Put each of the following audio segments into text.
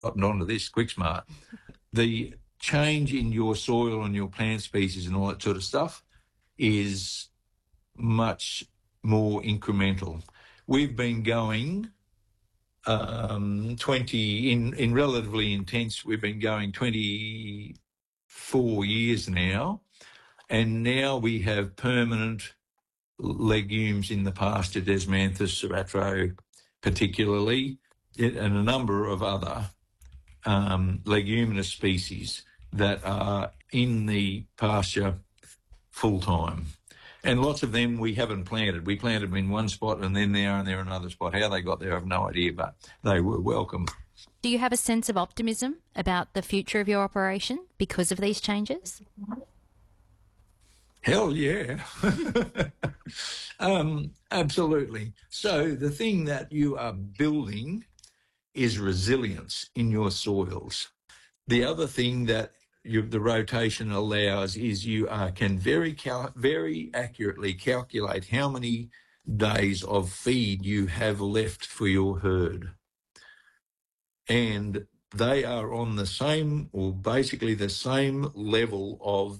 gotten onto this, QuickSmart. The change in your soil and your plant species and all that sort of stuff is much more incremental. We've been going 20 in relatively intense. We've been going 24 years now, and now we have permanent legumes in the pasture, Desmanthus, Ceratro particularly, and a number of other leguminous species that are in the pasture full-time. And lots of them we haven't planted. We planted them in one spot and then they're in another spot. How they got there, I have no idea, but they were welcome. Do you have a sense of optimism about the future of your operation because of these changes? Hell yeah. Absolutely. So the thing that you are building is resilience in your soils. The other thing that the rotation allows is you can very accurately calculate how many days of feed you have left for your herd. And they are on the same, or basically the same level of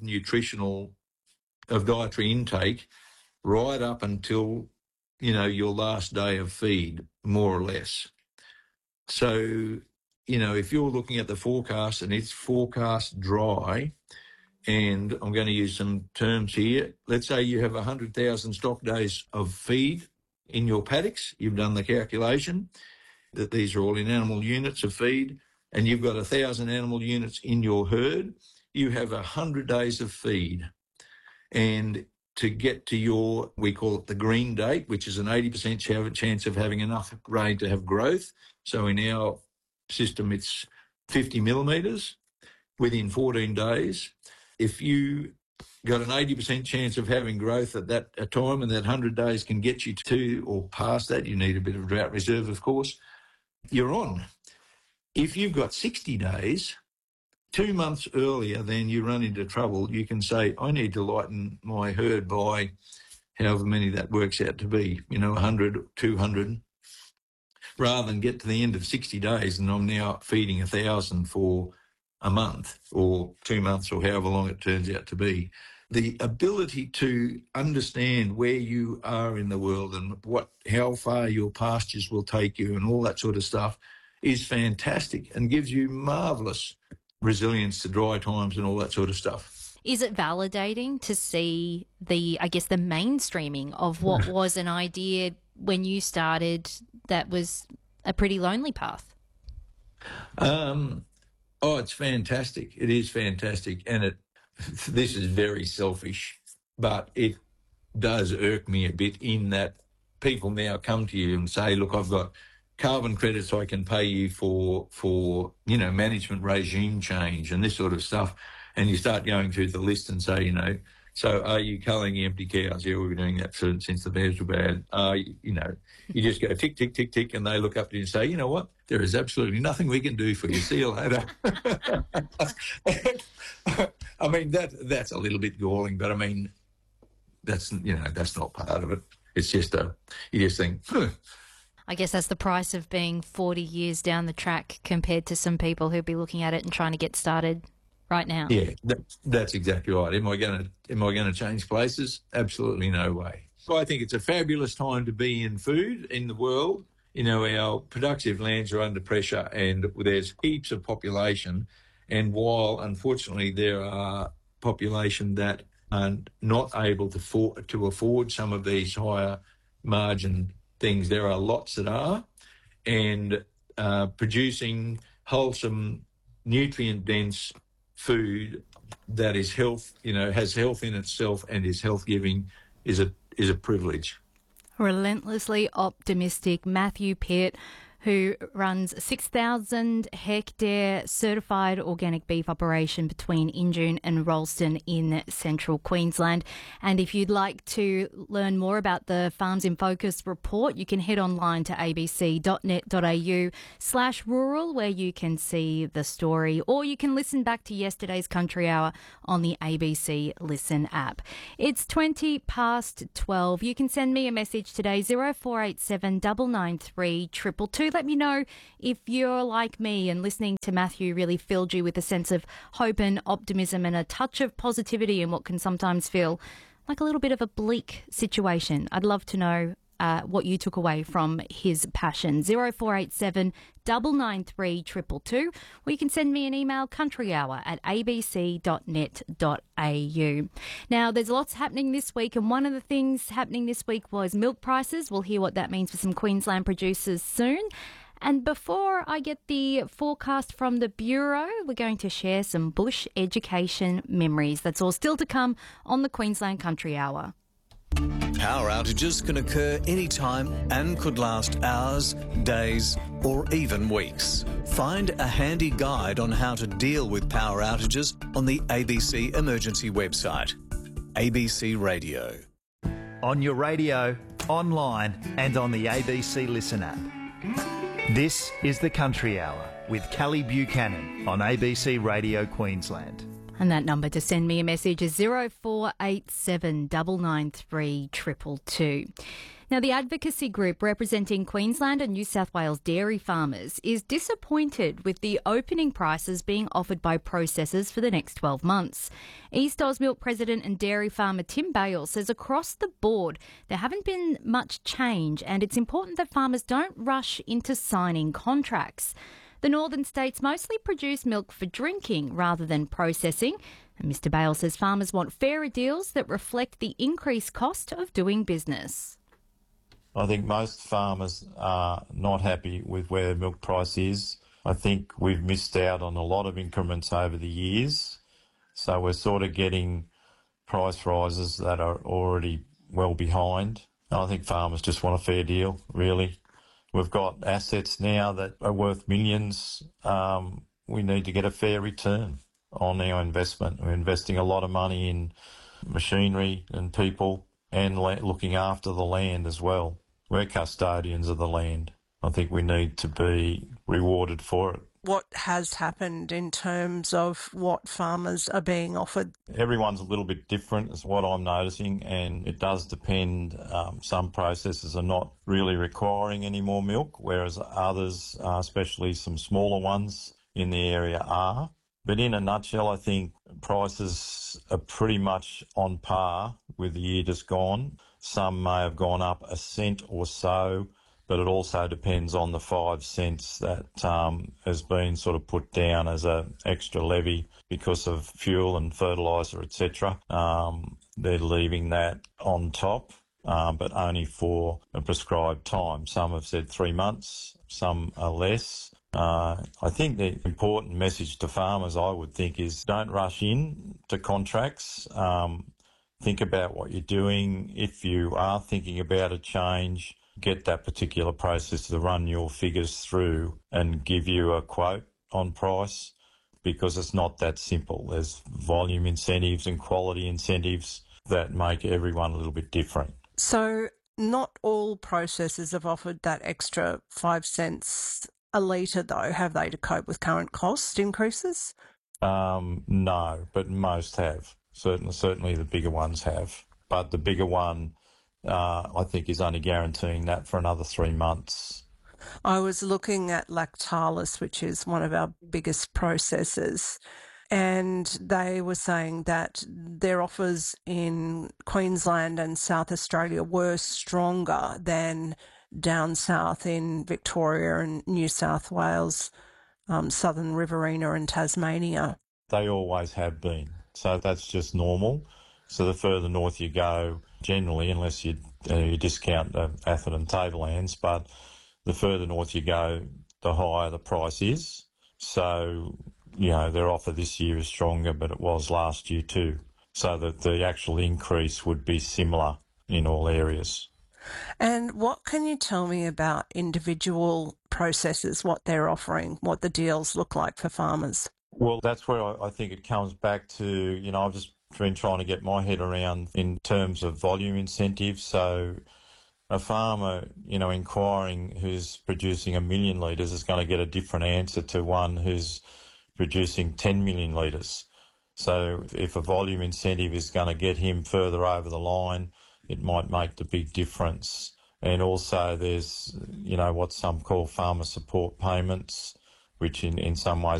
dietary intake right up until, your last day of feed, more or less. So, if you're looking at the forecast and it's forecast dry, and I'm going to use some terms here, let's say you have 100,000 stock days of feed in your paddocks. You've done the calculation that these are all in animal units of feed, and you've got 1,000 animal units in your herd. You have 100 days of feed. And to get to we call it the green date, which is an 80% chance of having enough rain to have growth. So in our system, it's 50 millimetres within 14 days. If you got an 80% chance of having growth at that time, and that 100 days can get you to or past that, you need a bit of drought reserve, of course, you're on. If you've got 60 days, 2 months earlier, then you run into trouble. You can say, I need to lighten my herd by however many that works out to be, 100, 200, rather than get to the end of 60 days and I'm now feeding 1,000 for a month or 2 months or however long it turns out to be. The ability to understand where you are in the world and how far your pastures will take you and all that sort of stuff is fantastic and gives you marvellous resilience to dry times and all that sort of stuff. Is it validating to see the mainstreaming of what was an idea when you started that was a pretty lonely path? It's fantastic. It is fantastic. And this is very selfish, but it does irk me a bit in that people now come to you and say, look, I've got carbon credits I can pay you for management regime change and this sort of stuff. And you start going through the list and say, so are you culling empty cows? Yeah, we've been doing that since the bears were bad. You just go tick, tick, tick, tick, and they look up to you and say, you know what? There is absolutely nothing we can do for you. See you later. I mean, that's a little bit galling, but I mean, that's not part of it. It's just you just think, I guess that's the price of being 40 years down the track compared to some people who'd be looking at it and trying to get started right now. Yeah, that's exactly right. Am I going to change places? Absolutely no way. So I think it's a fabulous time to be in food in the world. Our productive lands are under pressure and there's heaps of population. And while, unfortunately, there are population that are not able to afford some of these higher margin things, there are lots that are. And producing wholesome, nutrient-dense food that is has health in itself and is health-giving is a privilege. Relentlessly optimistic Matthew Pitt, who runs 6,000 hectare certified organic beef operation between Injune and Rolleston in central Queensland. And if you'd like to learn more about the Farms in Focus report, you can head online to abc.net.au/rural where you can see the story, or you can listen back to yesterday's Country Hour on the ABC Listen app. It's 20 past 12. You can send me a message today, 0487 993 222. let me know if you're like me and listening to Matthew really filled you with a sense of hope and optimism and a touch of positivity in what can sometimes feel like a little bit of a bleak situation. I'd love to know what you took away from his passion. 0487 993 222, or you can send me an email, countryhour@abc.net.au. Now, there's lots happening this week, and one of the things happening this week was milk prices. We'll hear what that means for some Queensland producers soon. And before I get the forecast from the Bureau, we're going to share some bush education memories. That's all still to come on the Queensland Country Hour. Power outages can occur anytime and could last hours, days, or even weeks. Find a handy guide on how to deal with power outages on the ABC Emergency website. ABC Radio. On your radio, online, and on the ABC Listen app. This is the Country Hour with Callie Buchanan on ABC Radio Queensland. And that number to send me a message is 0487 993 222. Now, the advocacy group representing Queensland and New South Wales dairy farmers is disappointed with the opening prices being offered by processors for the next 12 months. East Oz Milk President and dairy farmer Tim Bale says across the board there haven't been much change, and it's important that farmers don't rush into signing contracts. The northern states mostly produce milk for drinking rather than processing, and Mr Bale says farmers want fairer deals that reflect the increased cost of doing business. I think most farmers are not happy with where the milk price is. I think we've missed out on a lot of increments over the years, so we're sort of getting price rises that are already well behind. I think farmers just want a fair deal, really. We've got assets now that are worth millions. We need to get a fair return on our investment. We're investing a lot of money in machinery and people and looking after the land as well. We're custodians of the land. I think we need to be rewarded for it. What has happened in terms of what farmers are being offered? Everyone's a little bit different is what I'm noticing, and it does depend. Some processors are not really requiring any more milk, whereas others, especially some smaller ones in the area, are. But in a nutshell, I think prices are pretty much on par with the year just gone. Some may have gone up a cent or so, but it also depends on the 5 cents that has been sort of put down as an extra levy because of fuel and fertiliser, etc. They're leaving that on top, but only for a prescribed time. Some have said 3 months, some are less. I think the important message to farmers, I would think, is don't rush in to contracts. Think about what you're doing. If you are thinking about a change, get that particular process to run your figures through and give you a quote on price, because it's not that simple. There's volume incentives and quality incentives that make everyone a little bit different. So not all processors have offered that extra 5 cents a litre, though, have they, to cope with current cost increases? No, but most have. Certainly the bigger ones have. But the bigger one, I think, is only guaranteeing that for another 3 months. I was looking at Lactalis, which is one of our biggest processors, and they were saying that their offers in Queensland and South Australia were stronger than down south in Victoria and New South Wales, Southern Riverina and Tasmania. They always have been. So that's just normal. So the further north you go, generally, unless you discount the Atherton Tablelands, but the further north you go, the higher the price is. So, their offer this year is stronger, but it was last year too. So that the actual increase would be similar in all areas. And what can you tell me about individual processors, what they're offering, what the deals look like for farmers? Well, that's where I think it comes back to, I've just been trying to get my head around in terms of volume incentives. So a farmer, inquiring who's producing 1 million litres is going to get a different answer to one who's producing 10 million litres. So if a volume incentive is going to get him further over the line, it might make the big difference And also there's, what some call farmer support payments, which in some ways